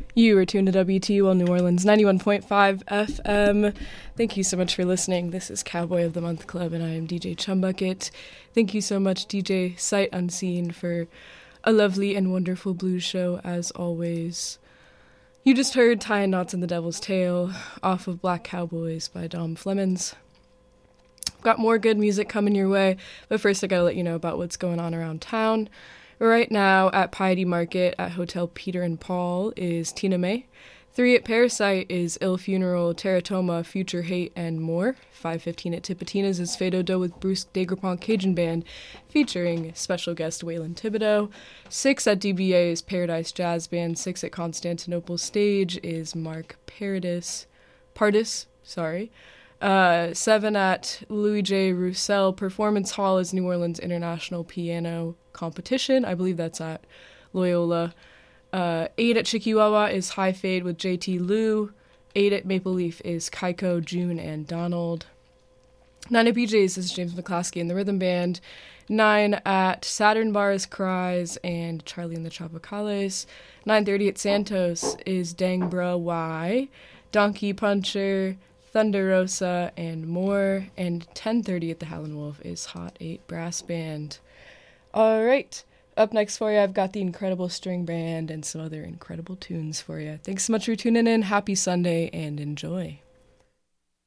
You are tuned to WTUL New Orleans 91.5 FM. Thank you so much for listening. This is Cowboy of the Month Club, and I am DJ Chumbucket. Thank you so much, DJ Sight Unseen, for a lovely and wonderful blues show, as always. You just heard Tying Knots in the Devil's Tail off of Black Cowboys by Dom Flemons. Got more good music coming your way, but first I gotta let you know about what's going on around town. Right now at Piety Market at Hotel Peter and Paul is Tina May. 3 at Parasite is Ill Funeral, Teratoma, Future Hate, and more. 5:15 at Tipitina's is Fado Do with Bruce Degrapont Cajun Band, featuring special guest Waylon Thibodeau. 6 at DBA is Paradise Jazz Band. 6 at Constantinople Stage is Mark Pardis. 7 at Louis J. Roussel Performance Hall is New Orleans International Piano Competition. I believe that's at Loyola. 8 at Chikiwawa is High Fade with JT Liu. 8 at Maple Leaf is Kaiko, June, and Donald. 9 at BJ's is James McClaskey and the Rhythm Band. 9 at Saturn Bar is Cries and Charlie and the Tropicales. 9:30 at Santos is Dang Bruh Y, Donkey Puncher, Thunder Rosa, and more. And 10:30 at the Howlin' Wolf is Hot 8 Brass Band. All right. Up next for you, I've got the Incredible String Band and some other incredible tunes for you. Thanks so much for tuning in. Happy Sunday and enjoy.